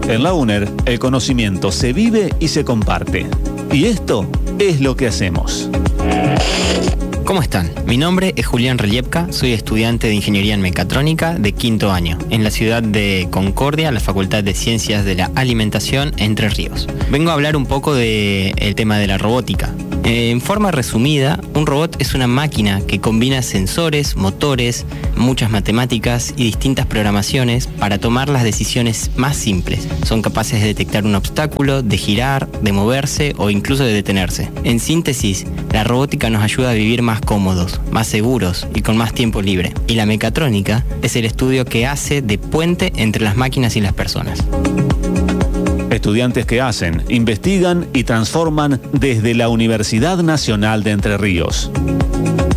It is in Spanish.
En la UNER, el conocimiento se vive y se comparte. Y esto es lo que hacemos. ¿Cómo están? Mi nombre es Julián Reliepka, soy estudiante de Ingeniería en Mecatrónica de quinto año, en la ciudad de Concordia, la Facultad de Ciencias de la Alimentación, Entre Ríos. Vengo a hablar un poco del tema de la robótica. En forma resumida, un robot es una máquina que combina sensores, motores, muchas matemáticas y distintas programaciones para tomar las decisiones más simples. Son capaces de detectar un obstáculo, de girar, de moverse o incluso de detenerse. En síntesis, la robótica nos ayuda a vivir más cómodos, más seguros y con más tiempo libre. Y la mecatrónica es el estudio que hace de puente entre las máquinas y las personas. Estudiantes que hacen, investigan y transforman desde la Universidad Nacional de Entre Ríos.